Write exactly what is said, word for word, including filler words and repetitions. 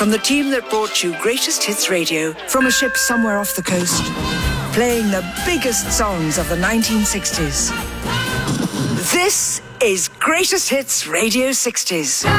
From the team that brought you Greatest Hits Radio from a ship somewhere off the coast, playing the biggest songs of the nineteen sixties. This is Greatest Hits Radio sixties.